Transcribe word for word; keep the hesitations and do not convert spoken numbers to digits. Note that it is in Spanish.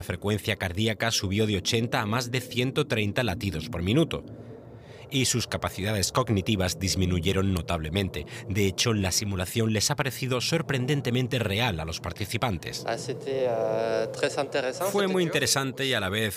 La frecuencia cardíaca subió de ochenta a más de ciento treinta latidos por minuto. Y sus capacidades cognitivas disminuyeron notablemente. De hecho, la simulación les ha parecido sorprendentemente real a los participantes. Fue muy interesante y a la vez